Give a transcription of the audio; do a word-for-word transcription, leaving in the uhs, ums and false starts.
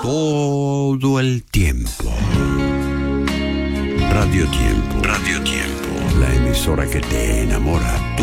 todo el tiempo. Radio Tiempo. Radio Tiempo. La emisora que te enamora